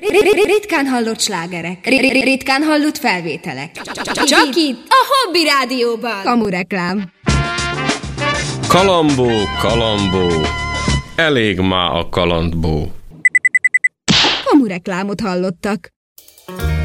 Ritkán hallott slágerek. Ritkán hallott felvételek. Csak itt, a Hobby Rádióban. Kamureklám. Kalambó, elég már a kalandbó. Kamureklámot hallottak.